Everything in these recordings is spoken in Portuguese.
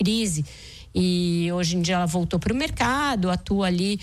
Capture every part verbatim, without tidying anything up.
crise. E hoje em dia ela voltou para o mercado, atua ali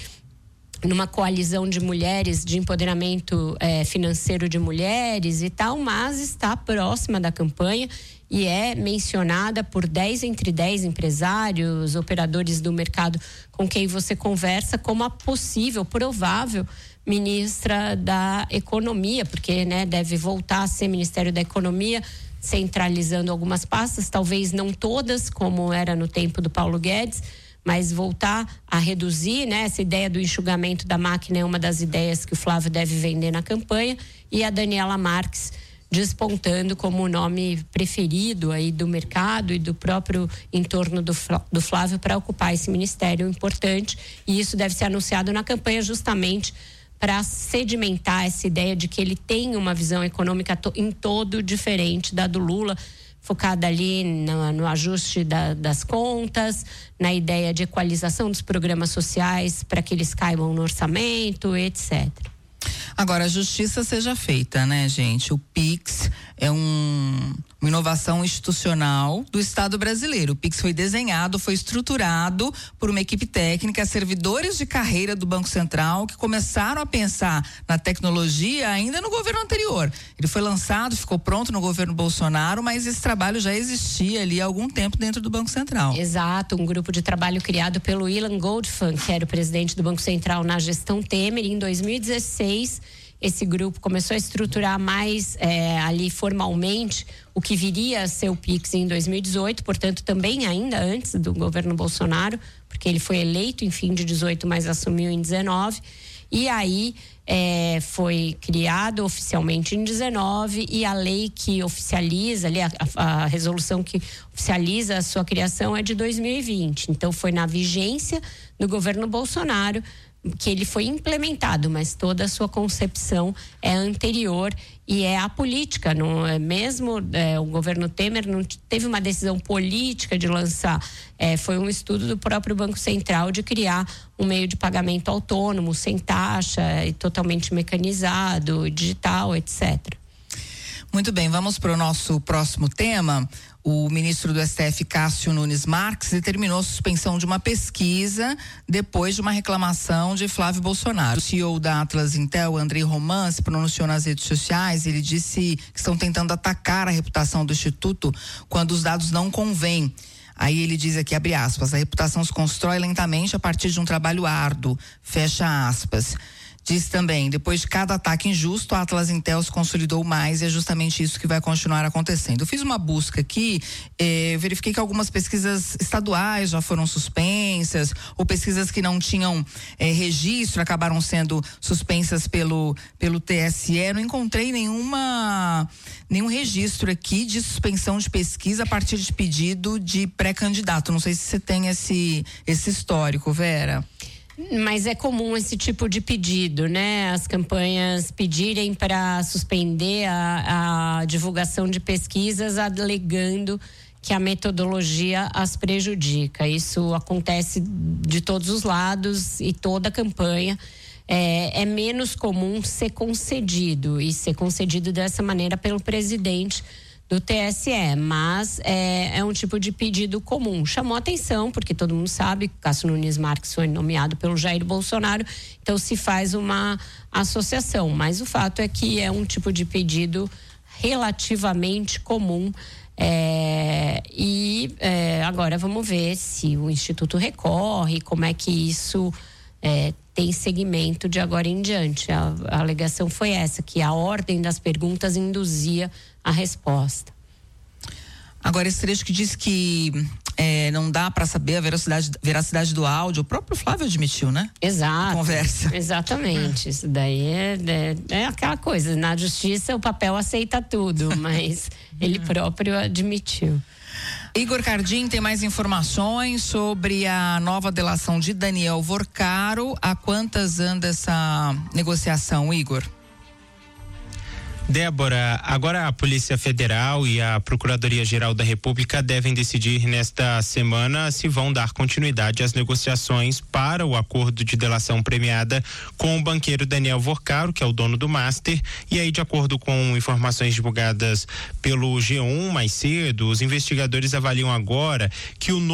numa coalizão de mulheres, de empoderamento é, financeiro de mulheres e tal, mas está próxima da campanha e é mencionada por dez entre dez empresários, operadores do mercado com quem você conversa como a possível, provável ministra da Economia, porque, né, deve voltar a ser Ministério da Economia, centralizando algumas pastas, talvez não todas, como era no tempo do Paulo Guedes, mas voltar a reduzir, né? Essa ideia do enxugamento da máquina é uma das ideias que o Flávio deve vender na campanha, e a Daniela Marques despontando como o nome preferido aí do mercado e do próprio entorno do, do Flávio para ocupar esse ministério importante, e isso deve ser anunciado na campanha justamente para sedimentar essa ideia de que ele tem uma visão econômica to, em todo diferente da do Lula, focada ali no, no ajuste da, das contas, na ideia de equalização dos programas sociais para que eles caibam no orçamento, etcétera. Agora, a justiça seja feita, né, gente? O Pix é um, uma inovação institucional do Estado brasileiro. O Pix foi desenhado, foi estruturado por uma equipe técnica, servidores de carreira do Banco Central, que começaram a pensar na tecnologia ainda no governo anterior. Ele foi lançado, ficou pronto no governo Bolsonaro, mas esse trabalho já existia ali há algum tempo dentro do Banco Central. Exato, um grupo de trabalho criado pelo Ilan Goldfund, que era o presidente do Banco Central na gestão Temer, em dois mil e dezesseis. Esse grupo começou a estruturar mais é, ali formalmente o que viria a ser o Pix em dois mil e dezoito, portanto também ainda antes do governo Bolsonaro, porque ele foi eleito em fim de dezoito, mas assumiu em dezenove, e aí é, foi criado oficialmente em dezenove, e a lei que oficializa ali, a, a resolução que oficializa a sua criação é de dois mil e vinte, então foi na vigência do governo Bolsonaro que ele foi implementado, mas toda a sua concepção é anterior e é apolítica, não é mesmo? É, o governo Temer não teve uma decisão política de lançar, é, foi um estudo do próprio Banco Central de criar um meio de pagamento autônomo, sem taxa e totalmente mecanizado, digital, etcétera. Muito bem, vamos para o nosso próximo tema. O ministro do S T F, Cássio Nunes Marques, determinou a suspensão de uma pesquisa depois de uma reclamação de Flávio Bolsonaro. O C E O da Atlas Intel, Andrei Roman, se pronunciou nas redes sociais. Ele disse que estão tentando atacar a reputação do Instituto quando os dados não convêm. Aí ele diz aqui, abre aspas, a reputação se constrói lentamente a partir de um trabalho árduo, fecha aspas. Diz também, depois de cada ataque injusto, a Atlas Intel se consolidou mais, e é justamente isso que vai continuar acontecendo. Eu fiz uma busca aqui, eh, verifiquei que algumas pesquisas estaduais já foram suspensas, ou pesquisas que não tinham eh, registro acabaram sendo suspensas pelo, pelo T S E. Não encontrei nenhuma, nenhum registro aqui de suspensão de pesquisa a partir de pedido de pré-candidato. Não sei se você tem esse, esse histórico, Vera. Mas é comum esse tipo de pedido, né? As campanhas pedirem para suspender a, a divulgação de pesquisas, alegando que a metodologia as prejudica. Isso acontece de todos os lados e toda a campanha. É, é menos comum ser concedido, e ser concedido dessa maneira pelo presidente do T S E, mas é, é um tipo de pedido comum. Chamou atenção, porque todo mundo sabe que Cássio Nunes Marques foi nomeado pelo Jair Bolsonaro, então se faz uma associação, mas o fato é que é um tipo de pedido relativamente comum. É, e é, agora vamos ver se o Instituto recorre, como é que isso é, tem segmento de agora em diante. A, a alegação foi essa, que a ordem das perguntas induzia a resposta. Agora, esse trecho que diz que é, não dá para saber a veracidade, veracidade do áudio, o próprio Flávio admitiu, né? Exato. Conversa. Exatamente. Isso daí é, é, é aquela coisa, na justiça o papel aceita tudo, mas ele próprio admitiu. Igor Cardim tem mais informações sobre a nova delação de Daniel Vorcaro. A quantas anda essa negociação, Igor? Débora, agora a Polícia Federal e a Procuradoria-Geral da República devem decidir nesta semana se vão dar continuidade às negociações para o acordo de delação premiada com o banqueiro Daniel Vorcaro, que é o dono do Master. E aí, de acordo com informações divulgadas pelo G um mais cedo, os investigadores avaliam agora que o